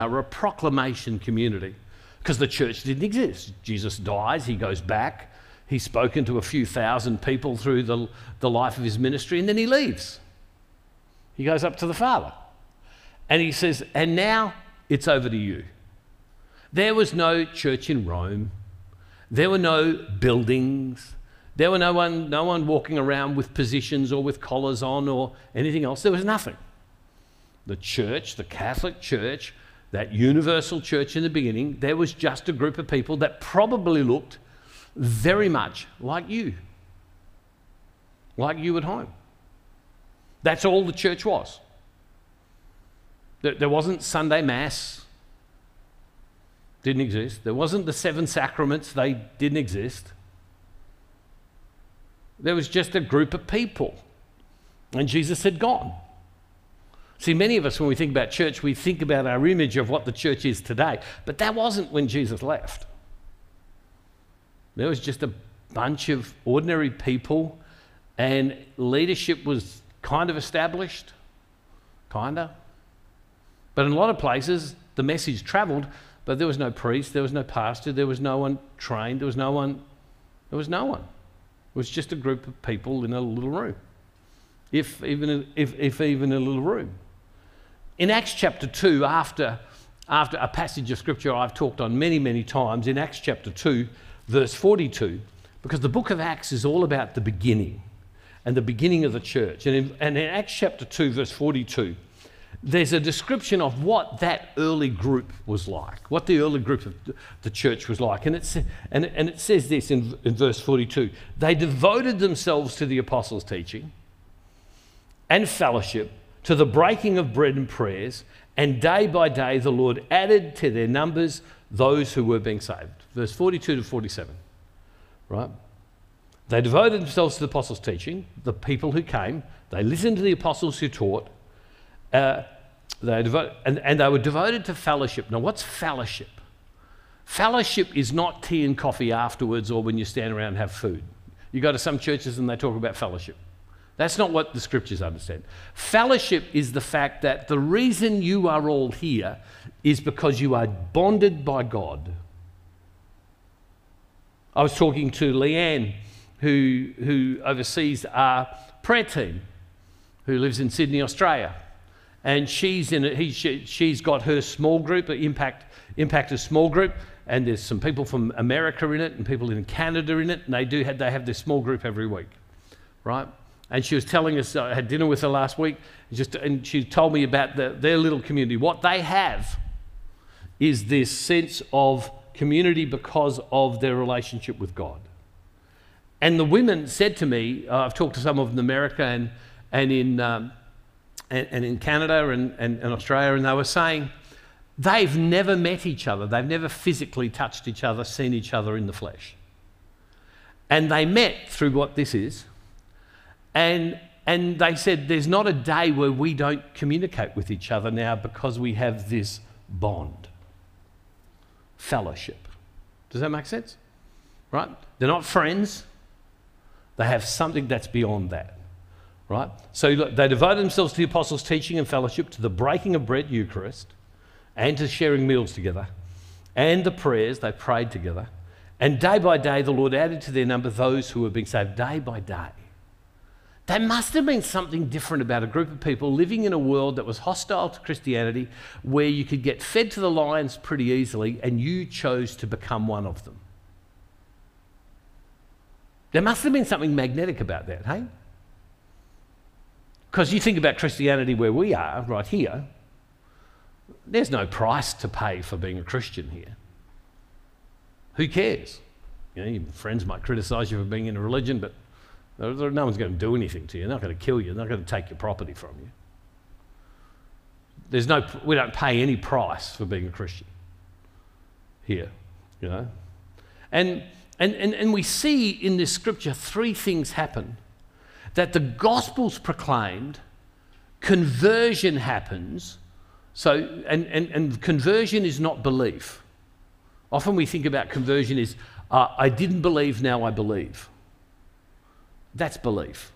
are a proclamation community because the church didn't exist. Jesus dies, he goes back, he's spoken to a few thousand people through the life of his ministry, and then he leaves. He goes up to the Father. And he says, and now it's over to you. There was no church in Rome. There were no buildings. There were no one walking around with positions or with collars on or anything else. There was nothing. The church, the Catholic Church, that universal church in the beginning, there was just a group of people that probably looked very much like you at home. That's all the church was. There wasn't Sunday Mass, didn't exist. There wasn't the 7 sacraments, they didn't exist. There was just a group of people, and Jesus had gone. See, many of us, when we think about church, we think about our image of what the church is today, but that wasn't when Jesus left. There was just a bunch of ordinary people, and leadership was kind of established, But in a lot of places, the message travelled, but there was no priest, there was no pastor, there was no one trained, there was no one. It was just a group of people in a little room, if even a little room. In Acts chapter 2, after a passage of scripture I've talked on many, many times, in Acts chapter 2, verse 42, because the book of Acts is all about the beginning and the beginning of the church. And in Acts chapter 2, verse 42, there's a description of what that early group was like, what the early group of the church was like. And it says this in verse 42, they devoted themselves to the apostles' teaching and fellowship, to the breaking of bread and prayers, and day by day the Lord added to their numbers those who were being saved. Verse 42 to 47, right? They devoted themselves to the apostles' teaching, the people who came, they listened to the apostles who taught, and they were devoted to fellowship. Now, what's fellowship? Fellowship is not tea and coffee afterwards or when you stand around and have food. You go to some churches and they talk about fellowship. That's not what the scriptures understand. Fellowship is the fact that the reason you are all here is because you are bonded by God. I was talking to Leanne, who oversees our prayer team, who lives in Sydney, Australia. And she's got her small group, Impact a small group, and there's some people from America in it and people in Canada in it, and they have this small group every week, right? And she was telling us, I had dinner with her last week, and she told me about their little community. What they have is this sense of community because of their relationship with God. And the women said to me, I've talked to some of them in America and in Canada and Australia, and they were saying they've never met each other. They've never physically touched each other, seen each other in the flesh. And they met through what this is. And they said there's not a day where we don't communicate with each other now because we have this bond, fellowship. Does that make sense? Right? They're not friends. They have something that's beyond that. Right? So look, they devoted themselves to the apostles' teaching and fellowship, to the breaking of bread, Eucharist, and to sharing meals together, and the prayers, they prayed together. And day by day, the Lord added to their number those who were being saved, day by day. There must have been something different about a group of people living in a world that was hostile to Christianity, where you could get fed to the lions pretty easily, and you chose to become one of them. There must have been something magnetic about that, hey? Because you think about Christianity where we are, right here, there's no price to pay for being a Christian here. Who cares? You know, your friends might criticise you for being in a religion, but no one's going to do anything to you. They're not going to kill you. They're not going to take your property from you. We don't pay any price for being a Christian here, you know. And we see in this scripture 3 things happen. That the gospel's proclaimed, conversion happens. So, and conversion is not belief. Often we think about conversion as, I didn't believe, now I believe. That's belief.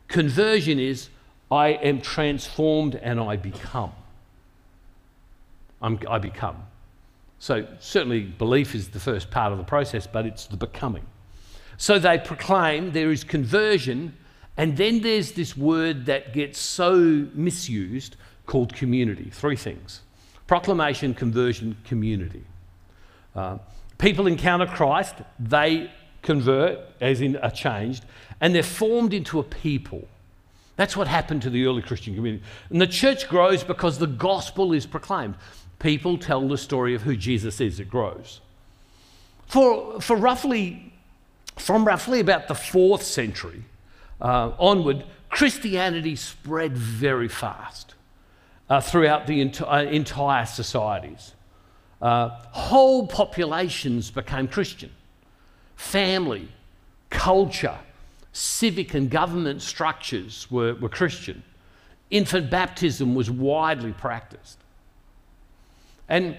Conversion is, I am transformed and I become. I become. So certainly belief is the first part of the process, but it's the becoming. So they proclaim there is conversion, and then there's this word that gets so misused called community. Three things: proclamation, conversion, community. People encounter Christ, they convert, as in are changed, and they're formed into a people. That's what happened to the early Christian community. And the church grows because the gospel is proclaimed. People tell the story of who Jesus is. It grows. From roughly about the 4th century onward, Christianity spread very fast throughout the entire societies. Whole populations became Christian. Family, culture, civic and government structures were Christian. Infant baptism was widely practiced. And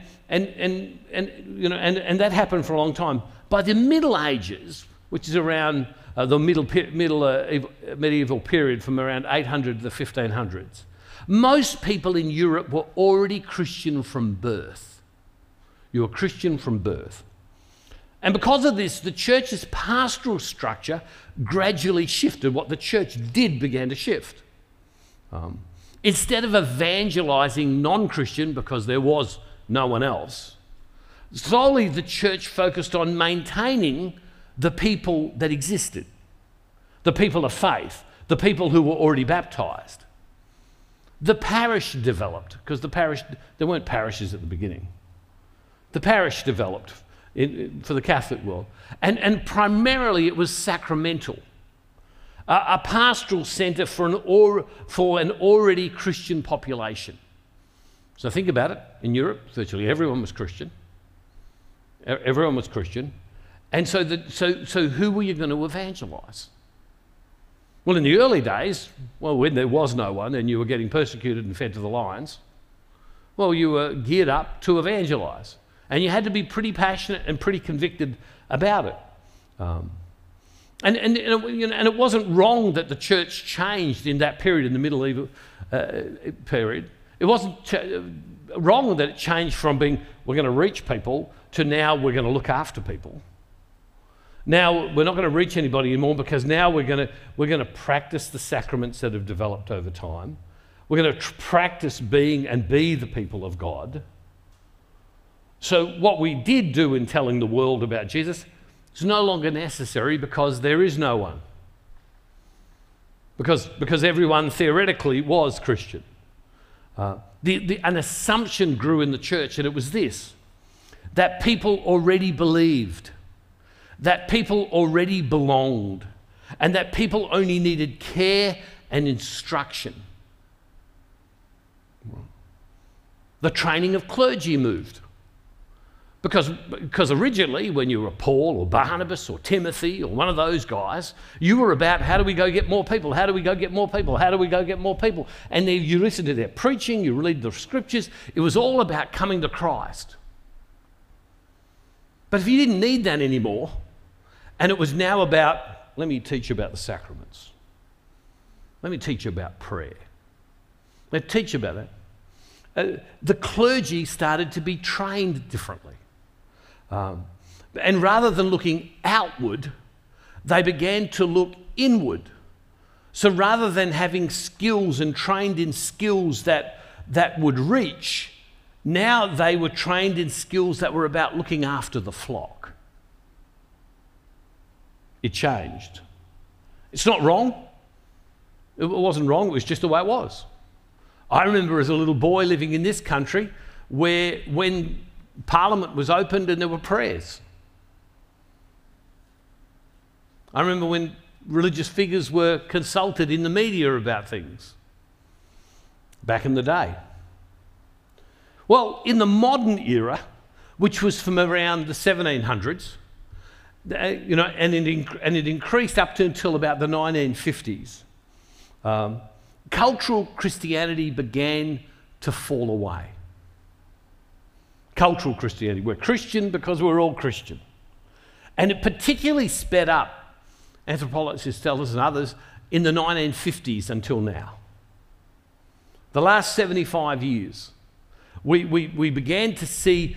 that happened for a long time. By the Middle Ages, which is around the medieval period from around 800 to the 1500s, most people in Europe were already Christian from birth. You were Christian from birth. And because of this, the church's pastoral structure gradually shifted. What the church did began to shift. Instead of evangelizing non-Christian, because there was no one else, slowly the church focused on maintaining the people that existed, the people of faith, the people who were already baptized. The parish developed, because there weren't parishes at the beginning. The parish developed for the Catholic world. And primarily it was sacramental. A pastoral centre for an already Christian population. So think about it. In Europe, virtually everyone was Christian. Everyone was Christian. And so who were you going to evangelise? Well, in the early days, when there was no one and you were getting persecuted and fed to the lions, you were geared up to evangelise. And you had to be pretty passionate and pretty convicted about it. And it wasn't wrong that the church changed in that period, in the medieval period. It wasn't wrong that it changed from being, we're going to reach people, to now we're going to look after people. Now we're not going to reach anybody anymore, because now we're going to practice the sacraments that have developed over time. We're going to practice being and be the people of God. So what we did do in telling the world about Jesus is no longer necessary, because there is no one. Because everyone theoretically was Christian. An assumption grew in the church, and it was this: that people already believed, that people already belonged, and that people only needed care and instruction. The training of clergy moved. Because originally, when you were Paul or Barnabas or Timothy or one of those guys, you were about, how do we go get more people? How do we go get more people? How do we go get more people? And then you listen to their preaching, you read the scriptures. It was all about coming to Christ. But if you didn't need that anymore, and it was now about, let me teach you about the sacraments. Let me teach you about prayer. Let me teach you about that. The clergy started to be trained differently. And rather than looking outward, they began to look inward. So rather than having skills and trained in skills that would reach, now they were trained in skills that were about looking after the flock. It changed. It's not wrong. It wasn't wrong, it was just the way it was. I remember as a little boy living in this country where when Parliament was opened and there were prayers. I remember when religious figures were consulted in the media about things back in the day. Well, in the modern era, which was from around the 1700s, and it increased up to until about the 1950s, cultural Christianity began to fall away. Cultural Christianity. We're Christian because we're all Christian. And it particularly sped up, anthropologists tell us and others, in the 1950s until now. The last 75 years, We began to see